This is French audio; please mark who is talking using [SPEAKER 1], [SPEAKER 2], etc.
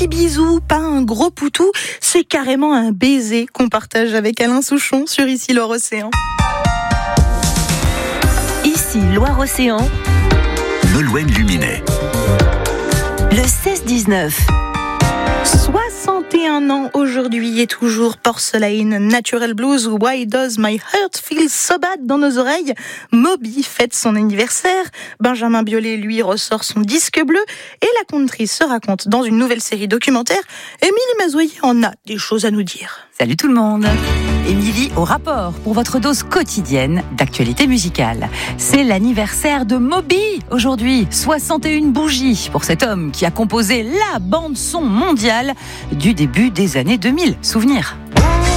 [SPEAKER 1] petit bisou, pas un gros poutou, c'est carrément un baiser qu'on partage avec Alain Souchon sur Ici Loire-Océan.
[SPEAKER 2] Ici Loire-Océan,
[SPEAKER 3] Nolwenn Luminet.
[SPEAKER 2] le 16-19.
[SPEAKER 1] 61 ans aujourd'hui et toujours Porcelain, Natural Blues ou Why Does My Heart Feel So Bad dans nos oreilles. Moby fête son anniversaire, Benjamin Biolay lui ressort son disque bleu et la country se raconte dans une nouvelle série documentaire. Émilie Mazoyer en a des choses à nous dire.
[SPEAKER 4] Salut tout le monde. Émilie au rapport pour votre dose quotidienne d'actualité musicale. C'est l'anniversaire de Moby aujourd'hui. 61 bougies pour cet homme qui a composé la bande-son mondiale du début des années 2000. Souvenir.